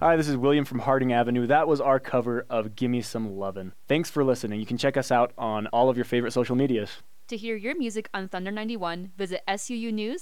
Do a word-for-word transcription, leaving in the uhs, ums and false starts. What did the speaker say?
Hi, this is William from Harding Avenue. That was our cover of Gimme Some Lovin'. Thanks for listening. You can check us out on all of your favorite social medias. To hear your music on Thunder ninety-one, visit S U U News